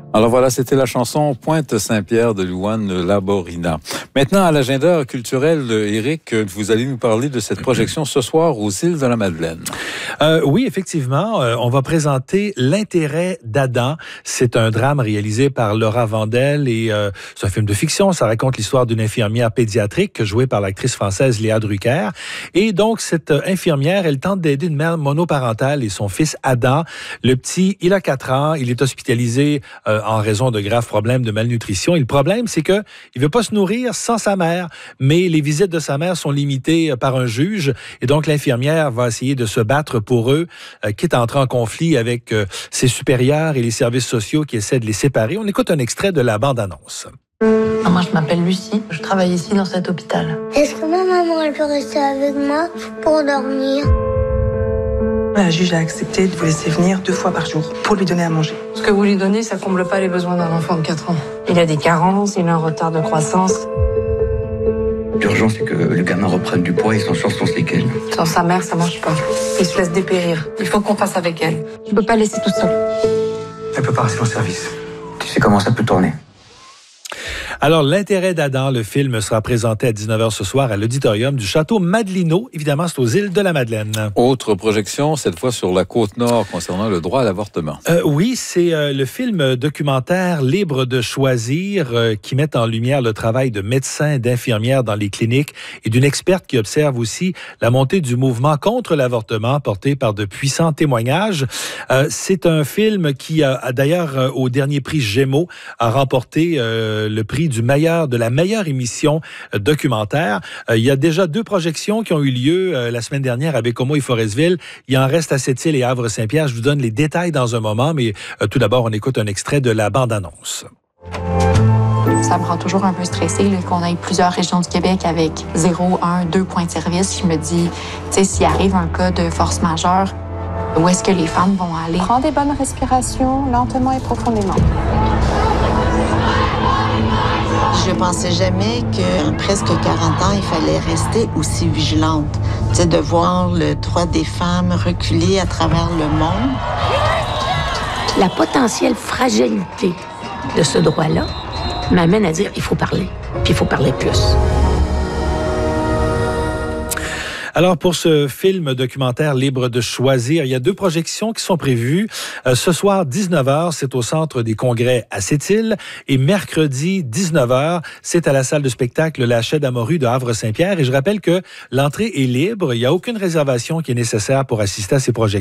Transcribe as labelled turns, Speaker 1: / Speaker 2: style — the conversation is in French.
Speaker 1: Alors voilà, c'était la chanson Pointe-Saint-Pierre de Louane Laborina. Maintenant, à l'agenda culturel, Éric, vous allez nous parler de cette projection ce soir aux îles de la Madeleine.
Speaker 2: Oui, effectivement, on va présenter L'intérêt d'Adam. C'est un drame réalisé par Laura Vandel et c'est un film de fiction. Ça raconte l'histoire d'une infirmière pédiatrique jouée par l'actrice française Léa Drucker. Et donc, cette infirmière, elle tente d'aider une mère monoparentale et son fils Adam. Le petit, il a 4 ans, il est hospitalisé en raison de graves problèmes de malnutrition. Et le problème, c'est que il veut pas se nourrir sans sa mère, mais les visites de sa mère sont limitées par un juge. Et donc, l'infirmière va essayer de se battre pour eux, quitte à entrer en conflit avec ses supérieurs et les services sociaux qui essaient de les séparer. On écoute un extrait de la bande-annonce.
Speaker 3: Moi, je m'appelle Lucie. Je travaille ici dans cet hôpital.
Speaker 4: Est-ce que ma maman, elle peut rester avec moi pour dormir?
Speaker 5: La juge a accepté de vous laisser venir 2 fois par jour pour lui donner à manger.
Speaker 3: Ce que vous lui donnez, ça comble pas les besoins d'un enfant de 4 ans. Il a des carences, il a un retard de croissance.
Speaker 6: L'urgence, c'est que le gamin reprenne du poids et s'en sorte sans séquelles.
Speaker 3: Sans sa mère, ça marche pas. Il se laisse dépérir. Il faut qu'on fasse avec elle. Je peux pas laisser tout seul.
Speaker 6: Elle peut pas rester en service. Tu sais comment ça peut tourner.
Speaker 2: Alors, L'intérêt d'Adam, le film sera présenté à 19h ce soir à l'auditorium du Château Madelino. Évidemment, c'est aux îles de la Madeleine.
Speaker 1: Autre projection, cette fois sur la Côte-Nord, concernant le droit à l'avortement.
Speaker 2: Oui, c'est le film documentaire Libre de choisir qui met en lumière le travail de médecins et d'infirmières dans les cliniques et d'une experte qui observe aussi la montée du mouvement contre l'avortement porté par de puissants témoignages. C'est un film qui a d'ailleurs, au dernier prix Gémeaux, a remporté le prix de la meilleure émission documentaire. Il y a déjà 2 projections qui ont eu lieu la semaine dernière à Bécomo et Forestville. Il en reste à Sept-Îles et Havre-Saint-Pierre. Je vous donne les détails dans un moment, mais tout d'abord, on écoute un extrait de la bande-annonce.
Speaker 7: Ça me rend toujours un peu stressée qu'on ait plusieurs régions du Québec avec 0, 1, 2 points de service. Je me dis, tu sais, s'il arrive un cas de force majeure, où est-ce que les femmes vont aller?
Speaker 8: Prends des bonnes respirations, lentement et profondément.
Speaker 9: Je pensais jamais qu'en presque 40 ans, il fallait rester aussi vigilante. Tu sais, de voir le droit des femmes reculer à travers le monde.
Speaker 10: La potentielle fragilité de ce droit-là m'amène à dire il faut parler, puis il faut parler plus.
Speaker 2: Alors, pour ce film documentaire Libre de choisir, il y a 2 projections qui sont prévues. Ce soir, 19h, c'est au Centre des congrès à Sept-Îles. Et mercredi, 19h, c'est à la salle de spectacle La Chaie d'Amorue de Havre-Saint-Pierre. Et je rappelle que l'entrée est libre. Il n'y a aucune réservation qui est nécessaire pour assister à ces projections.